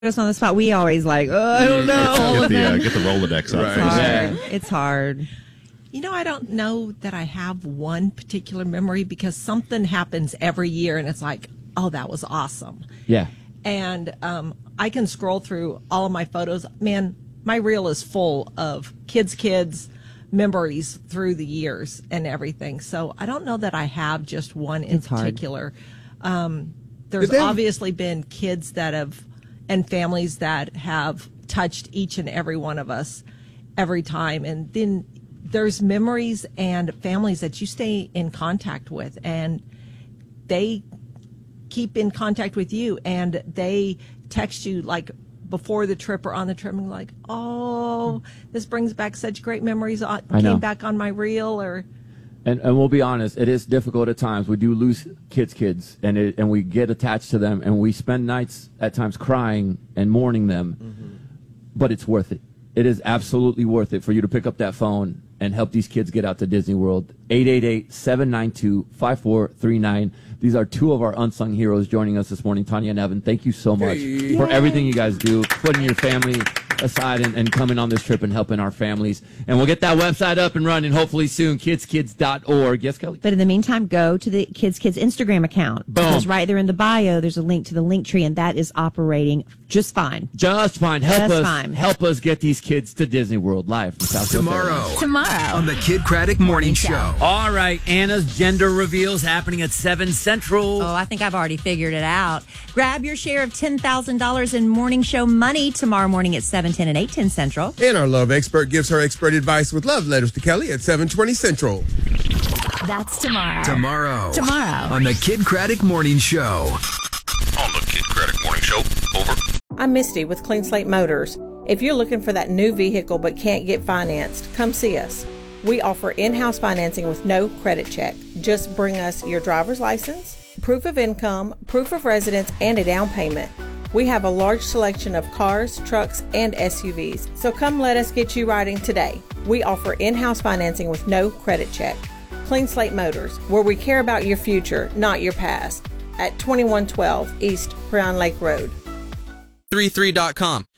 us on the spot. We always like, I don't know. Get the Rolodex out. Right. It's hard. You know, I don't know that I have one particular memory because something happens every year and it's like, oh, that was awesome. Yeah. And I can scroll through all of my photos. Man, my reel is full of kids' memories through the years and everything. So I don't know that I have just one in particular. There's obviously been kids that have, and families that have touched each and every one of us every time. And then there's memories and families that you stay in contact with, and they keep in contact with you, and they text you like before the trip or on the trip, and like, oh, this brings back such great memories. Came back on my reel, or. And we'll be honest, it is difficult at times. We do lose kids, and we get attached to them, and we spend nights at times crying and mourning them. Mm-hmm. But it's worth it. It is absolutely worth it for you to pick up that phone and help these kids get out to Disney World. 888-792-5439. These are two of our unsung heroes joining us this morning, Tanya and Evan. Thank you so much for everything you guys do, putting your family aside and coming on this trip and helping our families. And we'll get that website up and running hopefully soon, kidskids.org. Yes, Kelly? But in the meantime, go to the Kids Instagram account. Boom. Because right there in the bio, there's a link to the link tree, and that is operating just fine. Just fine. Help us get these kids to Disney World live from South Tomorrow on the Kid Craddock Morning Show. All right, Anna's gender reveals happening at 7 Central. Oh, I think I've already figured it out. Grab your share of $10,000 in morning show money tomorrow morning at 7:10 and 8:10 Central. And our love expert gives her expert advice with love letters to Kelly at 7:20 Central. That's tomorrow. Tomorrow on the Kid Craddock Morning Show. On the Kid Craddock Morning Show. Over. I'm Misty with Clean Slate Motors. If you're looking for that new vehicle but can't get financed, come see us. We offer in-house financing with no credit check. Just bring us your driver's license, proof of income, proof of residence, and a down payment. We have a large selection of cars, trucks, and SUVs, so come let us get you riding today. We offer in-house financing with no credit check. Clean Slate Motors, where we care about your future, not your past. At 2112 East Crown Lake Road. 33.com.